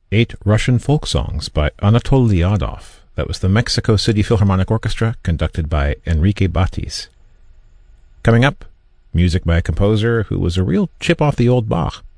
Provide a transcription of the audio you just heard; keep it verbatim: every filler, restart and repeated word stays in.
Eight Russian Folk Songs by Anatol Lyadov. That was the Mexico City Philharmonic Orchestra, conducted by Enrique Batis. Coming up, music by a composer who was a real chip off the old Bach.